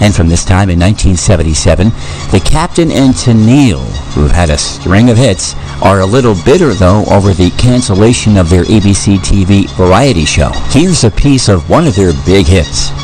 And from this time in 1977, the Captain and Tennille, who've had a string of hits, are a little bitter, though, over the cancellation of their ABC TV variety show. Here's a piece of one of their big hits.